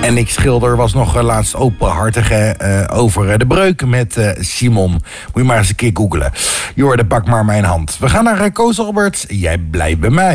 En ik schilder was nog laatst openhartig over de breuk met Simon. Moet je maar eens een keer googlen. Je hoorde, pak maar mijn hand. We gaan naar Koos Alberts. Jij blijft bij mij.